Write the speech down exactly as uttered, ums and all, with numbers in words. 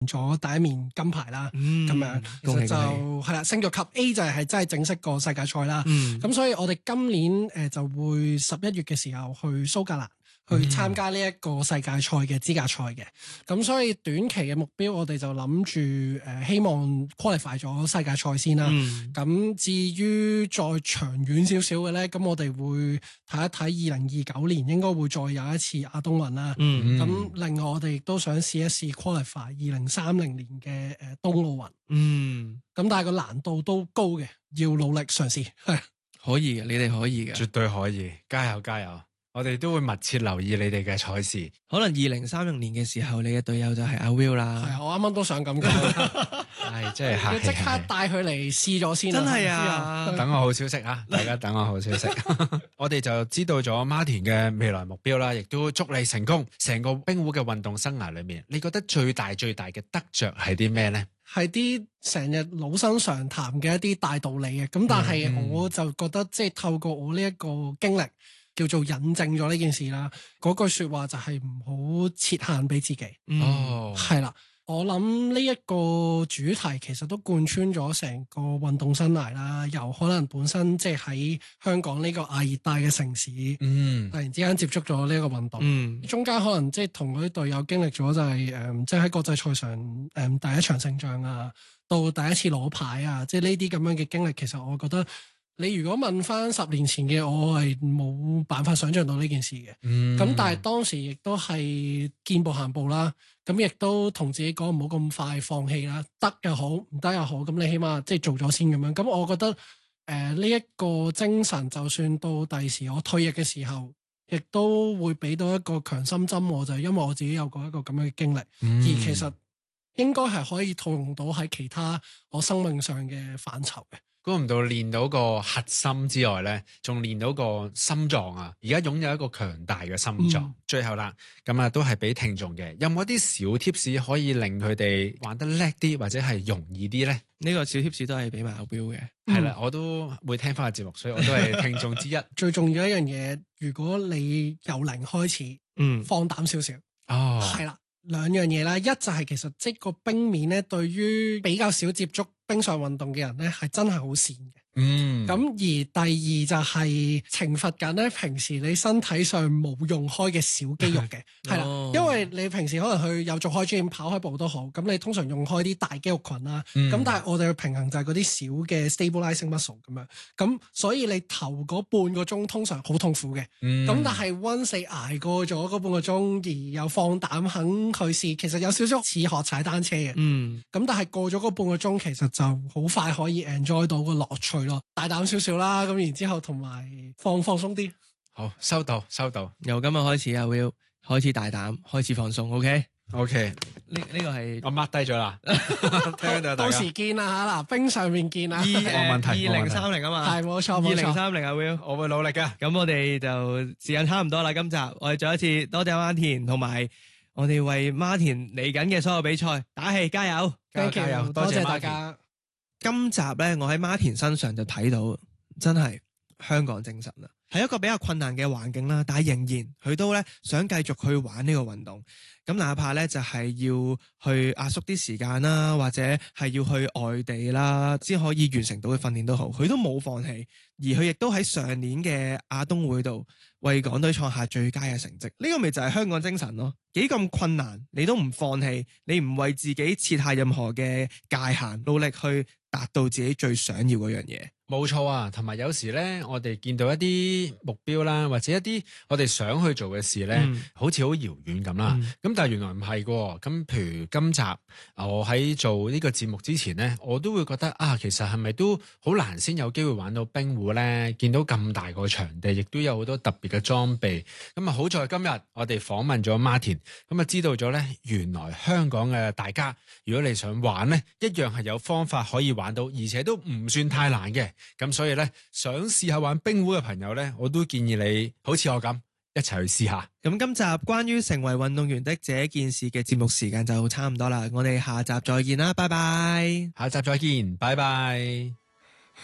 咗第一面金牌啦，咁、嗯、樣其實就係啦，升咗級 A 就係係真係正式個世界賽啦。咁、嗯、所以我哋今年誒、呃、就會十一月嘅時候去蘇格蘭去參加呢一個世界賽嘅資格賽嘅。咁所以短期嘅目標我哋就諗住誒希望 qualify 咗世界賽先啦。咁、嗯、至於再長遠少少嘅咧，咁我哋會睇一睇二零二九年應該會再有一次亞冬運啦。咁、嗯、另外我哋亦都想試一試 qualify 二零三零年嘅誒冬奧運。嗯，咁但係個難度都高嘅，要努力嘗試。係可以嘅，你哋可以嘅， 絕對可以，加油加油！我哋都會密切留意你哋嘅賽事。 可能二零三零年嘅時候，你嘅隊友就係阿 Will 啦。 係啊，我啱啱都想咁講。 係，即係客氣。 要即刻帶佢嚟試咗先。 真係啊！ 等我好消息啊！大家等我好消息。我哋就知道咗 Martin 嘅未來目標啦，亦都祝你成功。成個冰壺嘅運動生涯裏面，你覺得最大最大嘅得着係啲咩呢？ 係啲成日老生常談嘅一啲大道理嘅。咁但係我就覺得即係透過我呢一個經歷。叫做引證咗呢件事啦，嗰句說話就係唔好設限俾自己。哦，係啦，我諗呢一個主題其實都貫穿咗成個運動生涯啦，由可能本身即係喺香港呢個亞熱帶嘅城市，嗯，突然之間接觸咗呢一個運動，嗯，中間可能即係同嗰啲隊友經歷咗就係、是、誒，即係喺國際賽上誒、嗯、第一場勝仗啊，到第一次攞牌啊，即係呢啲咁樣嘅經歷，其實我覺得。你如果問翻十年前嘅我，係冇辦法想象到呢件事嘅。咁、嗯、但係當時亦都係見步行步啦。咁亦都同自己講唔好咁快放棄啦。得又好，唔得又好。咁你起碼即係做咗先咁樣。咁我覺得誒呢一個精神，就算到第時我退役嘅時候，亦都會俾到一個強心針。我就係因為我自己有過一個咁樣嘅經歷，嗯、而其實應該係可以套用到喺其他我生命上嘅範疇嘅。 估唔到練到個核心之外咧，仲練到個心臟啊！而家擁有一個強大嘅心臟。嗯、最後啦，咁啊都係俾聽眾嘅，有冇啲小 tips 可以令佢哋玩得叻啲，或者係容易啲咧？呢個小 tips 都係俾埋阿 Will 嘅。係啦、嗯，我都會聽翻個節目，所以我都係聽眾之一。 最重要一樣嘢，如果你由零開始，嗯，放膽少少。哦，係啦，兩樣嘢啦，一就係其實即個冰面咧，對於比較少接觸冰上運動嘅人咧，係真係好跣嘅。嗯，咁而第二就係懲罰緊咧，平時你身體上冇用開嘅小肌肉嘅，係啦、哦，因為你平時可能去有做開 gym 跑開步都好，咁你通常用開啲大肌肉群啦，咁、嗯、但係我哋嘅平衡就係嗰啲小嘅 stabilizing muscle 咁樣，咁所以你頭嗰半個鐘通常好痛苦嘅，咁、嗯、但係 once 你捱過咗嗰半個鐘，而又放膽肯去試，其實有少少似學踩單車嘅，咁、嗯、但係過咗嗰半個鐘，其實就好快可以 enjoy 到個樂趣咯，大膽少少啦，咁然之後同埋放放鬆啲。 好，收到收到， 由今日開始啊 Will 開始大膽，開始放鬆 OK OK 呢呢個係我 mark 低咗啦，聽到到時見啦吓，嗱冰上面見啦， 冇問題，二零三零啊嘛， 係冇錯冇錯， 二零三零啊 Will 我會努力㗎。 咁我哋就時間差唔多啦，今集我哋再一次多謝 Martin 同埋我哋為 Martin 嚟緊嘅所有比賽打氣，加油加油加油，多謝大家。 今集咧，我喺 Martin 身上就睇到真係香港精神啦，係一個比較困難嘅環境啦，但係仍然佢都咧想繼續去玩呢個運動，咁哪怕咧就係要去壓縮啲時間啦，或者係要去外地啦，先可以完成到嘅訓練都好，佢都冇放棄，而佢亦都喺上年嘅亞冬會度為港隊創下最佳嘅成績，呢個咪就係香港精神咯，幾咁困難你都唔放棄，你唔為自己設下任何嘅界限，努力去達到自己最想要嗰樣嘢。 冇錯啊，同埋有，有時咧，我哋見到一啲目標啦，或者一啲我哋想去做嘅事咧，嗯、好似好遙遠咁啦。咁、嗯、但係原來唔係嘅。咁譬如今集我喺做呢個節目之前咧，我都會覺得啊，其實係咪都好難先有機會玩到冰壺咧？見到咁大個場地，亦都有好多特別嘅裝備。咁啊，好在今日我哋訪問咗 Martin，咁啊知道咗咧，原來香港嘅大家，如果你想玩咧，一樣係有方法可以玩到，而且都唔算太難嘅。咁所以咧，想試下玩冰壺嘅朋友咧，我都建議你好似我咁一齊去試下。 咁今集關於成為運動員的這件事嘅節目時間就差唔多啦，我哋下集再見啦，拜拜。 下集再見，拜拜。